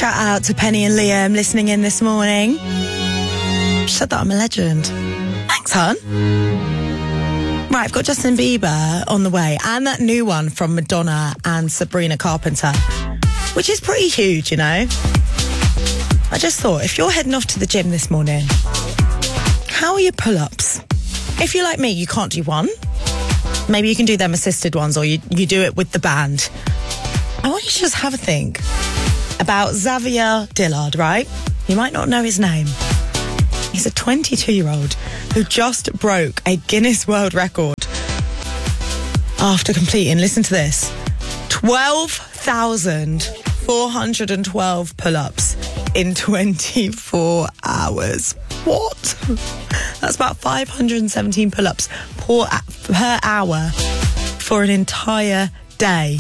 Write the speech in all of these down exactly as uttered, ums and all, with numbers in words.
Shout out to Penny and Liam listening in this morning. Said that I'm a legend. Thanks, hon. Right, I've got Justin Bieber on the way, and that new one from Madonna and Sabrina Carpenter, which is pretty huge, you know. I just thought, if you're heading off to the gym this morning, how are your pull-ups? If you're like me, you can't do one. Maybe you can do them assisted ones, or you, you do it with the band. I want you to just have a think about Xavier Dillard, right? You might not know his name. He's a twenty-two-year-old who just broke a Guinness World Record after completing, listen to this, twelve thousand four hundred twelve pull-ups in twenty-four hours. What? That's about five hundred seventeen pull-ups per, per hour for an entire day.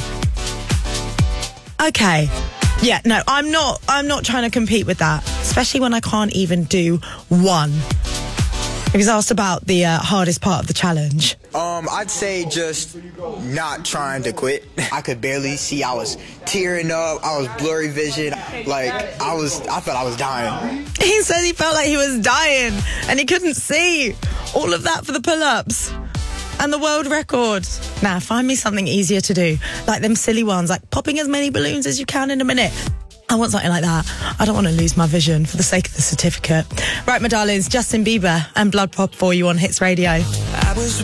Okay. Yeah, no, I'm not I'm not trying to compete with that, especially when I can't even do one. He was asked about the uh, hardest part of the challenge. Um, I'd say just not trying to quit. I could barely see. I was tearing up. I was blurry vision. Like, I was, I thought I was dying. He said he felt like he was dying and he couldn't see. All of that for the pull-ups. And the world record. Now, find me something easier to do. Like them silly ones, like popping as many balloons as you can in a minute. I want something like that. I don't want to lose my vision for the sake of the certificate. Right, my darlings, Justin Bieber and Blood Pop for you on Hits Radio. I was